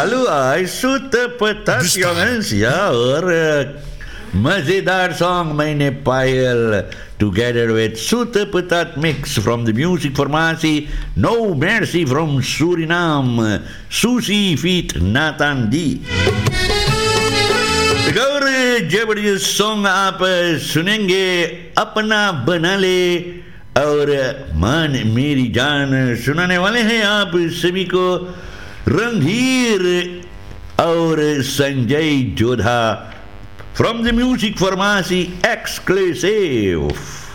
चालू आहे सुत पतात या और मजेदार सॉन्ग मैंने पायल together with Sute Patat mix from the music formasi No Mercy from Suriname, Susie feat Nathan D. और जबरदस्त सॉन्ग आप सुनेंगे अपना बना ले और मन मेरी जान सुनाने वाले हैं आप सभी को रणधीर और Sanjay Jodha from the music formasi exclusive.